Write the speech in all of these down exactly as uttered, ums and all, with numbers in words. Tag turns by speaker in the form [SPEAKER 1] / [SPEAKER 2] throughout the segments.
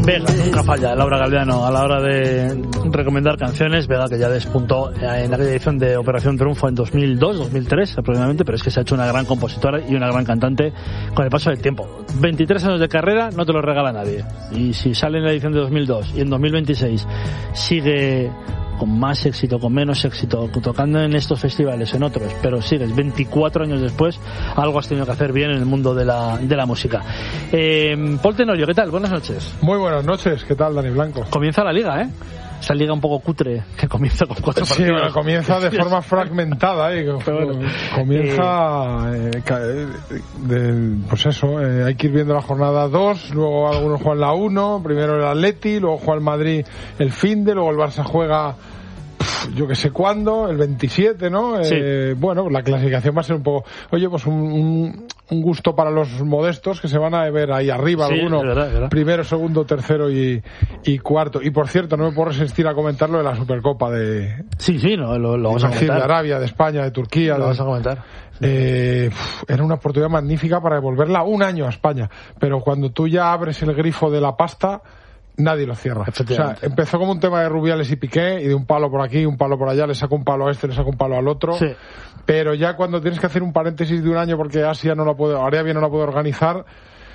[SPEAKER 1] Vega, nunca falla Laura Galdeano a la hora de recomendar canciones. Vega, que ya despuntó en aquella edición de Operación Triunfo en dos mil dos, dos mil tres aproximadamente, pero es que se ha hecho una gran compositora y una gran cantante con el paso del tiempo. veintitrés años de carrera no te lo regala nadie, y si sale en la edición de dos mil dos y en dos mil veintiséis sigue con más éxito, con menos éxito, tocando en estos festivales, en otros, pero sigues veinticuatro años después, algo has tenido que hacer bien en el mundo de la, de la música. Eh, Paul Tenorio, ¿qué tal? Buenas noches.
[SPEAKER 2] Muy buenas noches, ¿qué tal, Dani Blanco?
[SPEAKER 1] Comienza la liga, ¿eh? Esa liga un poco cutre, que comienza con cuatro
[SPEAKER 2] sí,
[SPEAKER 1] partidos.
[SPEAKER 2] Sí, bueno, comienza de forma fragmentada, ¿eh? Bueno, comienza, eh, eh, de, pues eso, eh, hay que ir viendo la jornada dos, luego algunos juegan la uno, primero el Atleti, luego juega el Madrid el finde, luego el Barça juega yo que sé cuándo, el veintisiete, ¿no?
[SPEAKER 1] Sí.
[SPEAKER 2] Eh, bueno, la clasificación va a ser un poco, oye, pues un, un, un gusto para los modestos que se van a ver ahí arriba,
[SPEAKER 1] sí,
[SPEAKER 2] alguno,
[SPEAKER 1] es verdad, es verdad.
[SPEAKER 2] Primero, segundo, tercero y, y cuarto. Y por cierto, no me puedo resistir a comentar lo de la Supercopa de...
[SPEAKER 1] Sí, sí, no, lo, lo vamos a
[SPEAKER 2] decir,
[SPEAKER 1] comentar.
[SPEAKER 2] de Arabia, de España, de Turquía.
[SPEAKER 1] Lo
[SPEAKER 2] de,
[SPEAKER 1] vamos a comentar.
[SPEAKER 2] Eh, era una oportunidad magnífica para devolverla un año a España. Pero cuando tú ya abres el grifo de la pasta, nadie lo cierra. O sea, empezó como un tema de Rubiales y Piqué, y de un palo por aquí, un palo por allá, le saca un palo a este, le saca un palo al otro.
[SPEAKER 1] Sí.
[SPEAKER 2] Pero ya cuando tienes que hacer un paréntesis de un año porque Asia no la puede, Arabia no la puede organizar,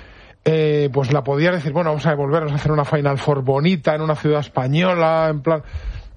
[SPEAKER 2] eh, pues la podías decir, bueno, vamos a devolvernos a hacer una Final Four bonita en una ciudad española, en plan...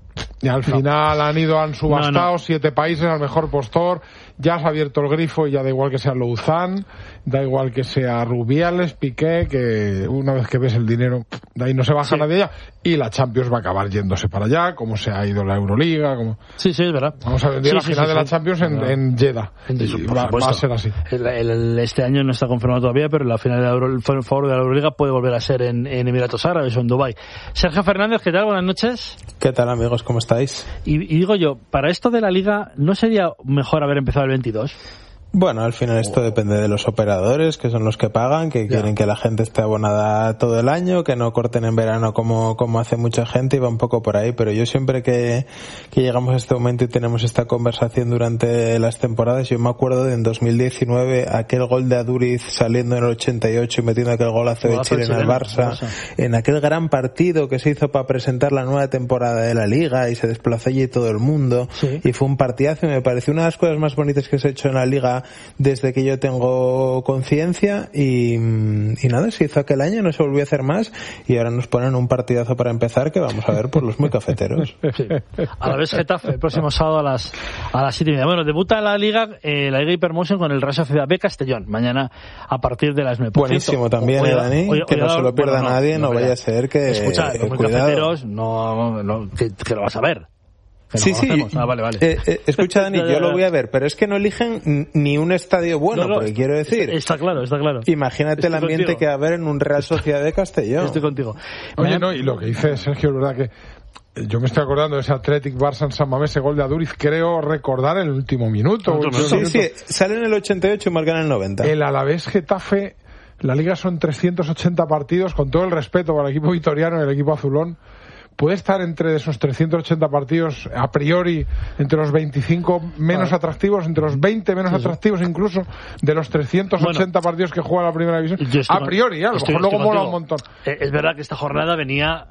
[SPEAKER 2] Y al no. final han ido, han subastado no, no. siete países al mejor postor, ya has abierto el grifo y ya da igual que sea Louzán, da igual que sea Rubiales, Piqué, que una vez que ves el dinero, de ahí no se baja sí. nadie ya, y la Champions va a acabar yéndose para allá, como se ha ido la Euroliga, como...
[SPEAKER 1] Sí, sí, es verdad.
[SPEAKER 2] Vamos a ver
[SPEAKER 1] sí,
[SPEAKER 2] la
[SPEAKER 1] sí,
[SPEAKER 2] final
[SPEAKER 1] sí,
[SPEAKER 2] de
[SPEAKER 1] sí.
[SPEAKER 2] la Champions en, en Jeddah. Va, va a ser así.
[SPEAKER 1] El, el, este año no está confirmado todavía, pero la final de la Euro, el favor de la Euroliga puede volver a ser en, en Emiratos Árabes o en Dubái. Sergio Fernández, ¿qué tal? Buenas noches.
[SPEAKER 3] ¿Qué tal, amigos? ¿Cómo estáis?
[SPEAKER 1] Y, y digo yo, para esto de la Liga, ¿no sería mejor haber empezado el veintidós?
[SPEAKER 3] Bueno, al final esto depende de los operadores, que son los que pagan, que ya. quieren que la gente esté abonada todo el año, que no corten en verano como, como hace mucha gente, y va un poco por ahí. Pero yo siempre que, que llegamos a este momento y tenemos esta conversación durante las temporadas, yo me acuerdo de en dos mil diecinueve aquel gol de Aduriz saliendo en el ochenta y ocho y metiendo aquel golazo de Chile en el Barça, en aquel gran partido que se hizo para presentar la nueva temporada de la Liga, y se desplazó allí todo el mundo,
[SPEAKER 1] sí.
[SPEAKER 3] y fue un partidazo, y me pareció una de las cosas más bonitas que se ha hecho en la Liga desde que yo tengo conciencia, y, y nada, se hizo aquel año, no se volvió a hacer más, y ahora nos ponen un partidazo para empezar que vamos a ver por los muy cafeteros.
[SPEAKER 1] Sí. A la vez Getafe, el próximo sábado a las a las siete y media. Bueno, debuta la Liga, eh, la Liga Hypermotion con el Real Sociedad B Castellón, mañana a partir de las nueve. Por
[SPEAKER 3] Buenísimo
[SPEAKER 1] cierto,
[SPEAKER 3] también,
[SPEAKER 1] oye,
[SPEAKER 3] eh, Dani,
[SPEAKER 1] oye,
[SPEAKER 3] que
[SPEAKER 1] oye,
[SPEAKER 3] no se lo pierda
[SPEAKER 1] bueno, no,
[SPEAKER 3] nadie, no, no vaya a ser que...
[SPEAKER 1] Escucha, los muy
[SPEAKER 3] cuidado.
[SPEAKER 1] cafeteros, no, no que, que lo vas a ver. No
[SPEAKER 3] sí, sí.
[SPEAKER 1] Ah, vale, vale.
[SPEAKER 3] Eh, eh, escucha, Dani, yo lo voy a ver, pero es que no eligen ni un estadio bueno, no, no, porque quiero decir...
[SPEAKER 1] Está claro, está claro.
[SPEAKER 3] Imagínate
[SPEAKER 1] Estoy
[SPEAKER 3] el ambiente
[SPEAKER 1] contigo.
[SPEAKER 3] que va a haber en un Real Sociedad de Castellón.
[SPEAKER 1] Estoy contigo.
[SPEAKER 2] Oye, no, y lo que dice Sergio, es verdad que yo me estoy acordando de ese Athletic Barça en San Mamés, ese gol de Aduriz, creo recordar en el último minuto.
[SPEAKER 3] Sí, sí, minuto. sí, sale en el ochenta y ocho y marcan en el noventa.
[SPEAKER 2] El Alavés Getafe, la Liga son trescientos ochenta partidos, con todo el respeto para el equipo vitoriano y el equipo azulón. Puede estar entre esos trescientos ochenta partidos, a priori, entre los veinticinco menos ah. atractivos, entre los veinte menos sí, atractivos sí. incluso, de los trescientos ochenta bueno, partidos que juega la primera división. A priori, a lo mejor luego mola un montón.
[SPEAKER 1] Es verdad que esta jornada venía...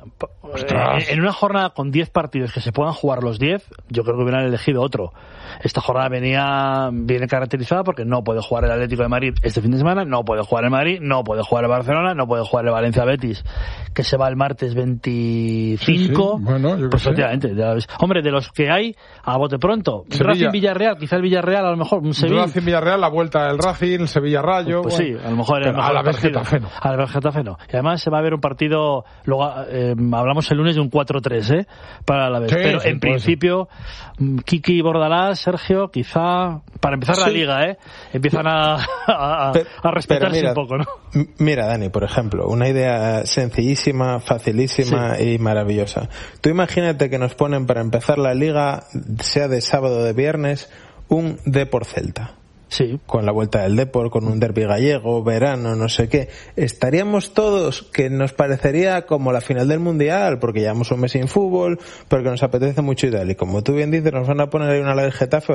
[SPEAKER 1] Eh, en una jornada con diez partidos que se puedan jugar los diez, yo creo que hubieran elegido otro. Esta jornada venía viene caracterizada porque no puede jugar el Atlético de Madrid este fin de semana, no puede jugar el Madrid, no puede jugar el Barcelona, no puede jugar el Valencia Betis, que se va el martes veinticinco. Sí, sí.
[SPEAKER 2] Bueno, yo
[SPEAKER 1] pues efectivamente, hombre, de los que hay, a bote pronto,
[SPEAKER 2] Sevilla.
[SPEAKER 1] Racing Villarreal, quizá el Villarreal a lo mejor, un Sevilla.
[SPEAKER 2] Racing Villarreal, la vuelta del Racing, el Sevilla Rayo.
[SPEAKER 1] Pues, pues bueno, sí, a lo mejor
[SPEAKER 2] el mejor a la vez Getafe no.
[SPEAKER 1] A la vez Getafe no. Y además se va a ver un partido, luego eh, hablamos el lunes de un cuatro tres, ¿eh? Para la vez.
[SPEAKER 2] Sí,
[SPEAKER 1] pero
[SPEAKER 2] sí,
[SPEAKER 1] en principio, ser. Kiki y Bordalás, Sergio, quizá, para empezar sí. la Liga, ¿eh? Empiezan a, a,
[SPEAKER 3] pero,
[SPEAKER 1] a respetarse
[SPEAKER 3] mira,
[SPEAKER 1] un poco, ¿no?
[SPEAKER 3] Mira, Dani, por ejemplo, una idea sencillísima, facilísima sí. y maravillosa. Tú imagínate que nos ponen para empezar la Liga, sea de sábado o de viernes, un Depor Celta.
[SPEAKER 1] Sí.
[SPEAKER 3] Con la vuelta del Depor, con un derbi gallego, verano, no sé qué. Estaríamos todos, que nos parecería como la final del Mundial, porque llevamos un mes sin fútbol, pero que nos apetece mucho y tal. Y como tú bien dices, nos van a poner ahí una la de Getafe.